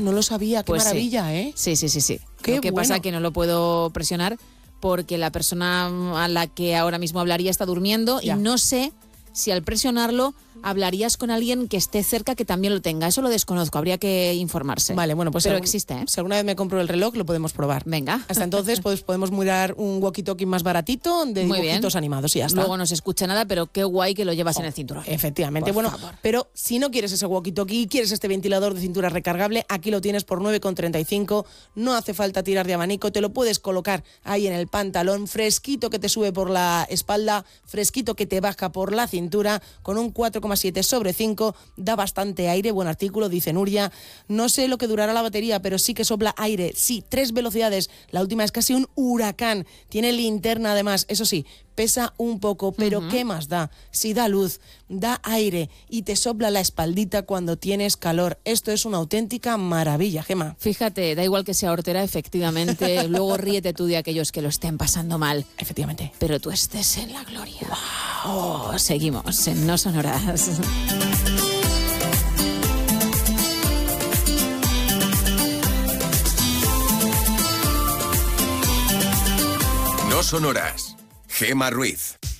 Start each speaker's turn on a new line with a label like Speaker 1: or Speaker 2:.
Speaker 1: no lo sabía. Qué
Speaker 2: Pues
Speaker 1: maravilla, ¿eh?
Speaker 2: Sí.
Speaker 1: Qué
Speaker 2: Lo que
Speaker 1: bueno.
Speaker 2: pasa es que no lo puedo presionar porque la persona a la que ahora mismo hablaría está durmiendo
Speaker 1: Ya.
Speaker 2: y no sé si al presionarlo hablarías con alguien que esté cerca que también lo tenga. Eso lo desconozco, habría que informarse.
Speaker 1: Vale, bueno, pues
Speaker 2: pero existe, ¿eh?
Speaker 1: Si alguna vez me compro el reloj, lo podemos probar.
Speaker 2: Venga.
Speaker 1: Hasta entonces, pues podemos mirar un walkie-talkie más baratito de
Speaker 2: Muy bien.
Speaker 1: dibujitos animados y ya está.
Speaker 2: Luego no se escucha nada, pero qué guay que lo llevas en el cinturón.
Speaker 1: Efectivamente.
Speaker 2: Por
Speaker 1: Bueno,
Speaker 2: favor.
Speaker 1: pero si no quieres ese walkie-talkie, quieres este ventilador de cintura recargable, aquí lo tienes por 9,35. No hace falta tirar de abanico, te lo puedes colocar ahí en el pantalón, fresquito que te sube por la espalda, fresquito que te baja por la cintura, con un 4,7/5, da bastante aire, buen artículo, dice Nuria. No sé lo que durará la batería, pero sí que sopla aire, sí, 3 velocidades, la última es casi un huracán, tiene linterna además, eso sí, pesa un poco, pero ¿qué más da? Si da luz, da aire y te sopla la espaldita cuando tienes calor. Esto es una auténtica maravilla, Gemma.
Speaker 2: Fíjate, da igual que sea hortera, efectivamente. Luego ríete tú de aquellos que lo estén pasando mal.
Speaker 1: Efectivamente.
Speaker 2: Pero tú estés en la gloria. Wow. Seguimos en No Sonoras.
Speaker 3: No Sonoras. Gemma Ruiz.